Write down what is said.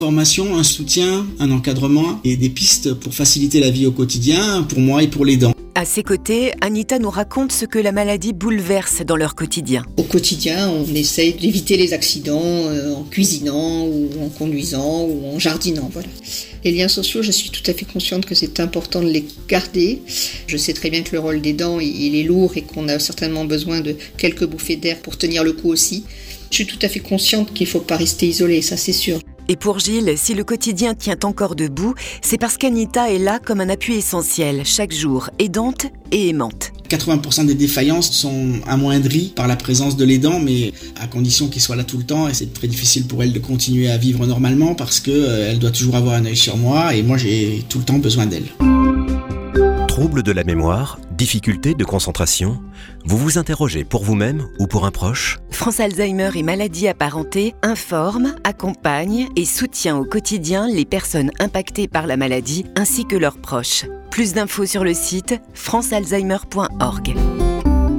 Formation, un soutien, un encadrement et des pistes pour faciliter la vie au quotidien pour moi et pour l'aidant. À ses côtés, Anita nous raconte ce que la maladie bouleverse dans leur quotidien. Au quotidien, on essaye d'éviter les accidents en cuisinant ou en conduisant ou en jardinant. Voilà. Les liens sociaux, je suis tout à fait consciente que c'est important de les garder. Je sais très bien que le rôle d'aidant, il est lourd et qu'on a certainement besoin de quelques bouffées d'air pour tenir le coup aussi. Je suis tout à fait consciente qu'il ne faut pas rester isolé, ça c'est sûr. Et pour Gilles, si le quotidien tient encore debout, c'est parce qu'Anita est là comme un appui essentiel, chaque jour, aidante et aimante. 80% des défaillances sont amoindries par la présence de l'aidant, mais à condition qu'il soit là tout le temps. Et c'est très difficile pour elle de continuer à vivre normalement parce qu'elle doit toujours avoir un œil sur moi et moi j'ai tout le temps besoin d'elle. Troubles de la mémoire, difficultés de concentration, vous vous interrogez pour vous-même ou pour un proche ? France Alzheimer et maladies apparentées informe, accompagne et soutient au quotidien les personnes impactées par la maladie ainsi que leurs proches. Plus d'infos sur le site francealzheimer.org.